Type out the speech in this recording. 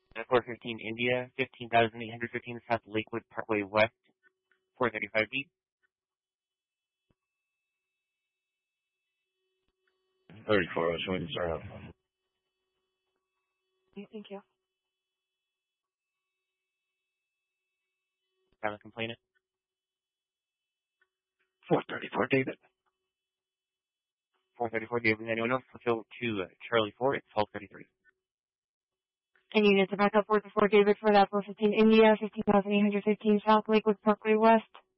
415 India, 15,815 South Lakewood Parkway West, 435D. 34, so we can start up. Okay, thank you. Have a complainant. 434, David. 434, David. Anyone else? Let's go to Charlie 4. It's 1233. And units to back up 434 David for that 415 India, 15,815 South Lakewood Parkway West.